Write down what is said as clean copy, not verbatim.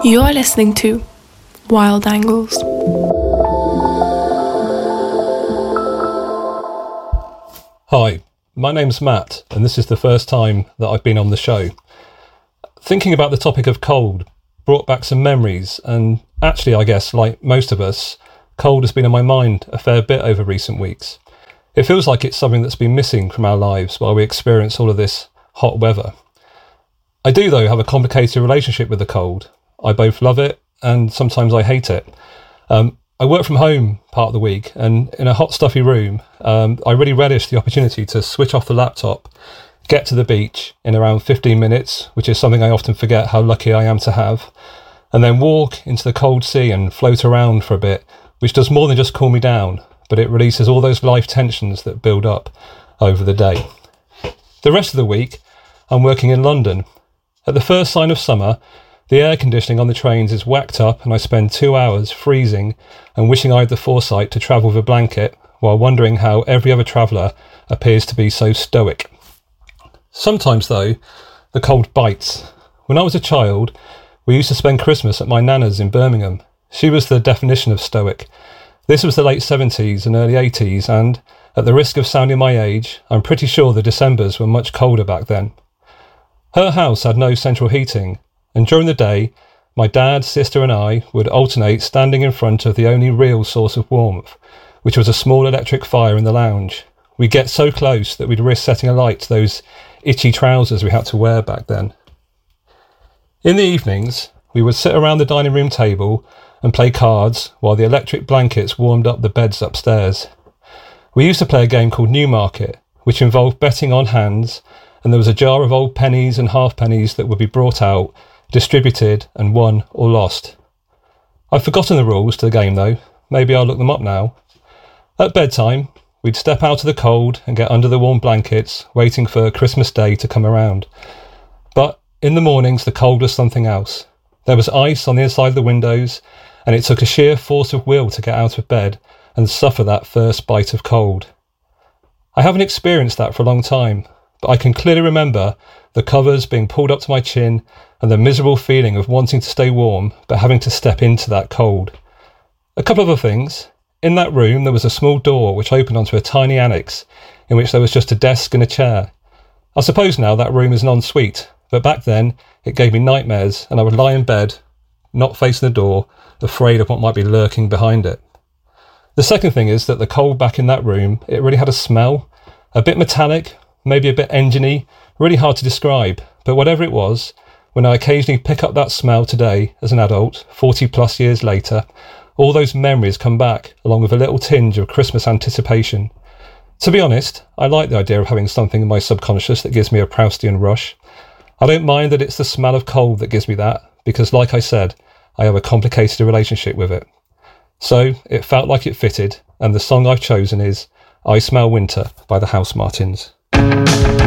You're listening to Wild Angles. Hi, my name's Matt, and this is the first time that I've been on the show. Thinking about the topic of cold brought back some memories, and actually, I guess, like most of us, cold has been on my mind a fair bit over recent weeks. It feels like it's something that's been missing from our lives while we experience all of this hot weather. I do, though, have a complicated relationship with the cold. I both love it and sometimes I hate it. I work from home part of the week, and in a hot, stuffy room, I really relish the opportunity to switch off the laptop, get to the beach in around 15 minutes, which is something I often forget how lucky I am to have, and then walk into the cold sea and float around for a bit, which does more than just cool me down, but it releases all those life tensions that build up over the day. The rest of the week, I'm working in London. At the first sign of summer, the air conditioning on the trains is whacked up and I spend 2 hours freezing and wishing I had the foresight to travel with a blanket while wondering how every other traveller appears to be so stoic. Sometimes, though, the cold bites. When I was a child, we used to spend Christmas at my nana's in Birmingham. She was the definition of stoic. This was the late 70s and early 80s, and, at the risk of sounding my age, I'm pretty sure the Decembers were much colder back then. Her house had no central heating, and during the day, my dad, sister and I would alternate standing in front of the only real source of warmth, which was a small electric fire in the lounge. We'd get so close that we'd risk setting alight to those itchy trousers we had to wear back then. In the evenings, we would sit around the dining room table and play cards while the electric blankets warmed up the beds upstairs. We used to play a game called Newmarket, which involved betting on hands, and there was a jar of old pennies and halfpennies that would be brought out, distributed and won or lost. I've forgotten the rules to the game though. Maybe I'll look them up now. At bedtime, we'd step out of the cold and get under the warm blankets, waiting for Christmas Day to come around. But in the mornings, the cold was something else. There was ice on the inside of the windows, and it took a sheer force of will to get out of bed and suffer that first bite of cold. I haven't experienced that for a long time, but I can clearly remember the covers being pulled up to my chin and the miserable feeling of wanting to stay warm but having to step into that cold. A couple of other things. In that room there was a small door which opened onto a tiny annex in which there was just a desk and a chair. I suppose now that room is an ensuite, but back then it gave me nightmares and I would lie in bed, not facing the door, afraid of what might be lurking behind it. The second thing is that the cold back in that room, it really had a smell, a bit metallic, maybe a bit engine-y, really hard to describe, but whatever it was, when I occasionally pick up that smell today as an adult, 40 plus years later, all those memories come back, along with a little tinge of Christmas anticipation. To be honest, I like the idea of having something in my subconscious that gives me a Proustian rush. I don't mind that it's the smell of cold that gives me that, because like I said, I have a complicated relationship with it. So, it felt like it fitted, and the song I've chosen is I Smell Winter by the Housemartins.